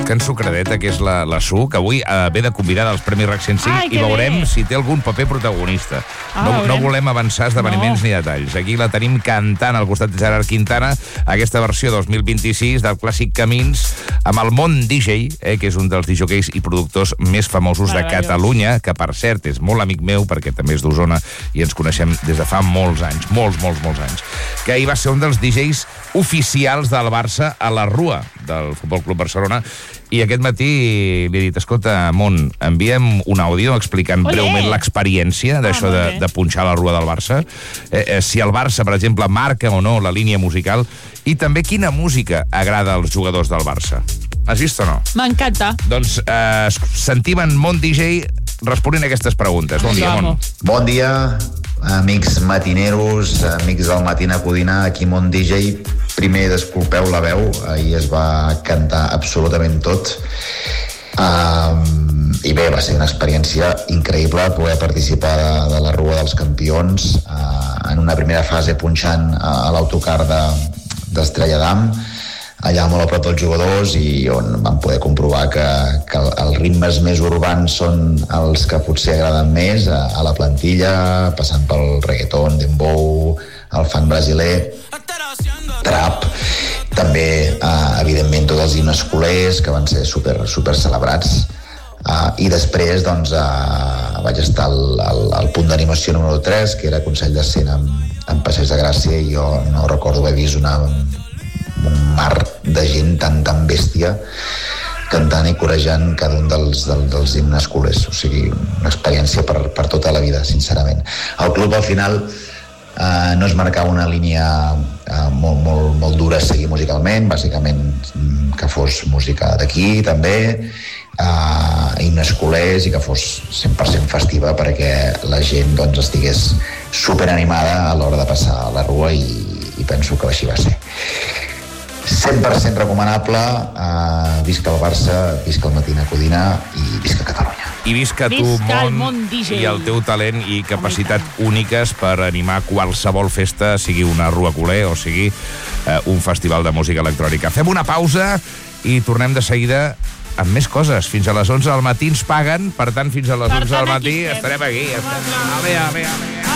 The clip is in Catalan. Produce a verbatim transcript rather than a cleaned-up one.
que ensucradeta, que és la, la Su, que avui eh, ve de convidada als Premis RAC cent cinc Ai, i veurem bé. si té algun paper protagonista. Ah, no, no veurem. volem avançar esdeveniments No. ni detalls. Aquí la tenim cantant al costat de Gerard Quintana aquesta versió dos mil vint-i-sis del clàssic Camins amb el Món D J, eh, que és un dels disjòqueis i productors més famosos de Meravellós. Catalunya, que per cert és molt amic meu perquè també és d'Osona i ens coneixem des de fa molts anys, molts, molts, molts anys, que ahir va ser un dels D Js oficials del Barça a la Rua del Futbol Club Barcelona, i aquest matí li he dit, escolta, Mont, enviem un àudio explicant Olé! breument l'experiència d'això Ah, de, molt bé. de punxar la Rua del Barça, eh, eh, si el Barça, per exemple, marca o no la línia musical, i també quina música agrada als jugadors del Barça. Has vist o no? M'encanta. Doncs eh, sentim en Mont D J responent a aquestes preguntes. Bon dia, Vamos. Mont. Bon dia, amics matineros, amics del Matina Codina, aquí Mont D J. Primer, desculpeu la veu, ahir es va cantar absolutament tot. Um, I bé, va ser una experiència increïble poder participar de, de la Rua dels Campions, uh, en una primera fase punxant a, a l'autocar de, d'Estrella d'Am, allà molt a prop dels jugadors, i on vam poder comprovar que, que els ritmes més urbans són els que potser agraden més a, a la plantilla, passant pel reggaeton, dembow, el funk brasiler, trap, també, eh, evidentment, tots els himnes culers, que van ser super, super celebrats. Uh, I després, doncs, uh, vaig estar al, al, al punt d'animació número tres, que era Consell de Cent amb, amb Passeig de Gràcia, i jo no recordo haver vist una, un mar de gent tan, tan bèstia cantant i corejant cada un dels, dels, dels himnes culers. O sigui, una experiència per, per tota la vida, sincerament. El club, al final, Uh, no es marcava una línia uh, molt, molt, molt dura a seguir musicalment, bàsicament que fos música d'aquí també, uh, himnes culers, i que fos cent per cent festiva perquè la gent, doncs, estigués superanimada a l'hora de passar a la Rua, i, i penso que així va ser. cent per cent recomanable, uh, visca el Barça, visca el Matina Codina i visca Catalunya. I visca tu, Visca el Mont, Mont D J. i el teu talent i capacitat úniques per animar qualsevol festa, sigui una Rua culer o sigui eh, un festival de música electrònica. Fem una pausa i tornem de seguida amb més coses. Fins a les onze del matí ens paguen, per tant, fins a les Per onze tant, del aquí matí estem. estarem aquí. Estarem... Ale, ale, ale.